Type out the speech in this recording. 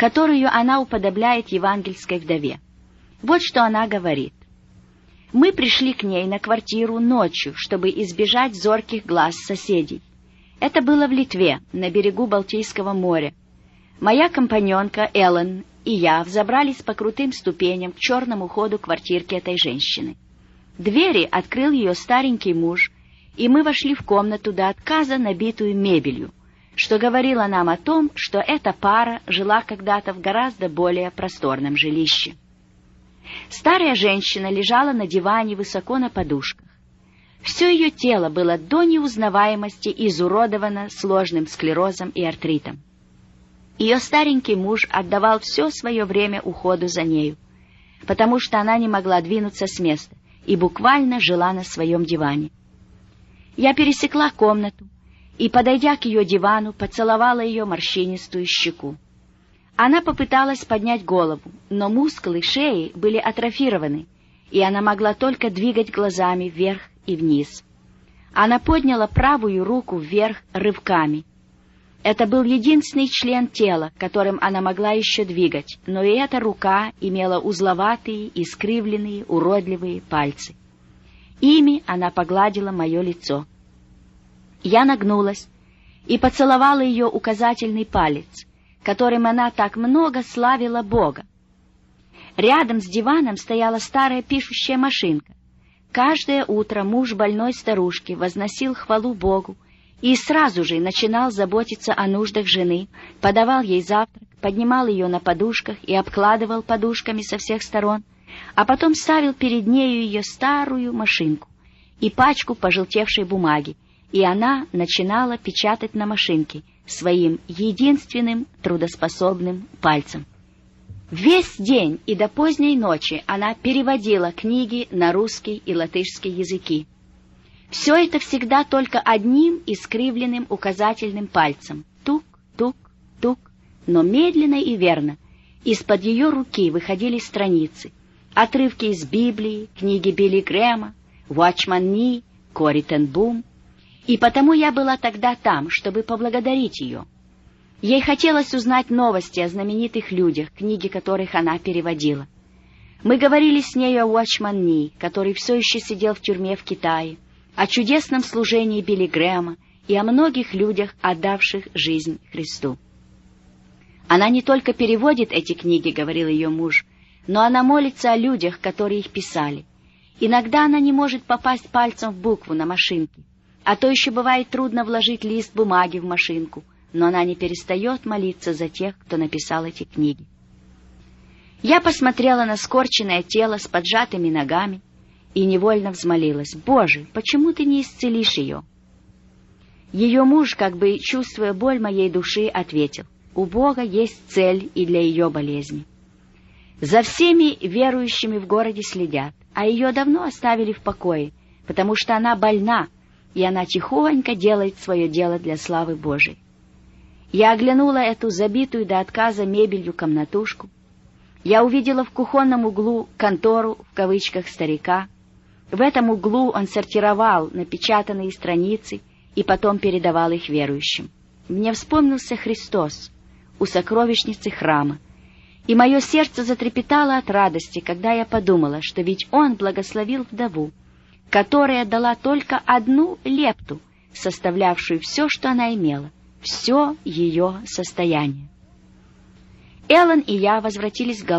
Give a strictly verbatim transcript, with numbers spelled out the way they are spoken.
которую она уподобляет евангельской вдове. Вот что она говорит. «Мы пришли к ней на квартиру ночью, чтобы избежать зорких глаз соседей. Это было в Литве, на берегу Балтийского моря. Моя компаньонка Эллен и я взобрались по крутым ступеням к черному ходу квартирки этой женщины. Двери открыл ее старенький муж, и мы вошли в комнату до отказа, набитую мебелью, что говорило нам о том, что эта пара жила когда-то в гораздо более просторном жилище. Старая женщина лежала на диване высоко на подушках. Все ее тело было до неузнаваемости изуродовано сложным склерозом и артритом. Ее старенький муж отдавал все свое время уходу за нею, потому что она не могла двинуться с места и буквально жила на своем диване. Я пересекла комнату и, подойдя к ее дивану, поцеловала ее морщинистую щеку. Она попыталась поднять голову, но мускулы шеи были атрофированы, и она могла только двигать глазами вверх и вниз. Она подняла правую руку вверх рывками. Это был единственный член тела, которым она могла еще двигать, но и эта рука имела узловатые, искривленные, уродливые пальцы. Ими она погладила мое лицо. Я нагнулась и поцеловала ее указательный палец, которым она так много славила Бога. Рядом с диваном стояла старая пишущая машинка. Каждое утро муж больной старушки возносил хвалу Богу и сразу же начинал заботиться о нуждах жены, подавал ей завтрак, поднимал ее на подушках и обкладывал подушками со всех сторон, а потом ставил перед нею ее старую машинку и пачку пожелтевшей бумаги, и она начинала печатать на машинке своим единственным трудоспособным пальцем. Весь день и до поздней ночи она переводила книги на русский и латышский языки. Все это всегда только одним искривленным указательным пальцем. Тук, тук, тук, но медленно и верно. Из-под ее руки выходили страницы, отрывки из Библии, книги Билли Грэма, Watchman Nee, Кори Тен Бум. И потому я была тогда там, чтобы поблагодарить ее. Ей хотелось узнать новости о знаменитых людях, книги которых она переводила. Мы говорили с нею о Watchman Nee, который все еще сидел в тюрьме в Китае, о чудесном служении Билли Грэма и о многих людях, отдавших жизнь Христу. Она не только переводит эти книги, говорил ее муж, но она молится о людях, которые их писали. Иногда она не может попасть пальцем в букву на машинке, а то еще бывает трудно вложить лист бумаги в машинку, но она не перестает молиться за тех, кто написал эти книги. Я посмотрела на скорченное тело с поджатыми ногами и невольно взмолилась: «Боже, почему ты не исцелишь ее?» Ее муж, как бы чувствуя боль моей души, ответил: «У Бога есть цель и для ее болезни. За всеми верующими в городе следят, а ее давно оставили в покое, потому что она больна, и она тихонько делает свое дело для славы Божией». Я оглянула эту забитую до отказа мебелью комнатушку. Я увидела в кухонном углу контору, в кавычках, старика. В этом углу он сортировал напечатанные страницы и потом передавал их верующим. Мне вспомнился Христос у сокровищницы храма, и мое сердце затрепетало от радости, когда я подумала, что ведь он благословил вдову, которая дала только одну лепту, составлявшую все, что она имела, все ее состояние. Эллен и я возвратились в Голландию.